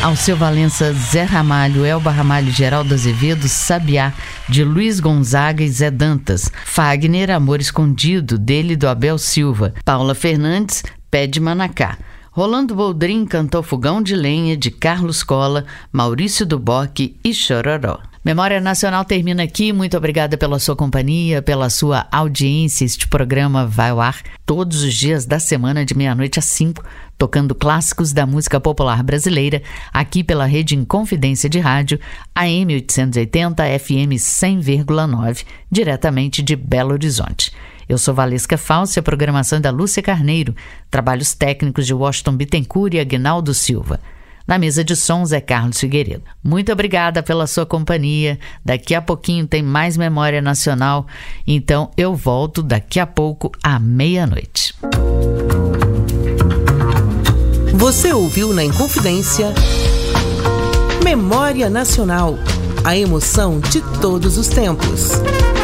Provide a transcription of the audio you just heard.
Alceu Valença, Zé Ramalho, Elba Ramalho, Geraldo Azevedo, Sabiá, de Luiz Gonzaga e Zé Dantas. Fagner, Amor Escondido, dele do Abel Silva. Paula Fernandes, Pé de Manacá. Rolando Boldrin cantou Fogão de Lenha, de Carlos Cola, Maurício Duboc e Chororó. Memória Nacional termina aqui. Muito obrigada pela sua companhia, pela sua audiência. Este programa vai ao ar todos os dias da semana, de 12h às 5h, tocando clássicos da música popular brasileira, aqui pela Rede Inconfidência de Rádio, AM 880, FM 100,9, diretamente de Belo Horizonte. Eu sou Valesca Falsi, a programação é da Lúcia Carneiro, trabalhos técnicos de Washington Bittencourt e Aguinaldo Silva. Na mesa de sons é Carlos Figueiredo. Muito obrigada pela sua companhia. Daqui a pouquinho tem mais Memória Nacional, então eu volto daqui a pouco à 12h. Você ouviu na Inconfidência Memória Nacional, a emoção de todos os tempos.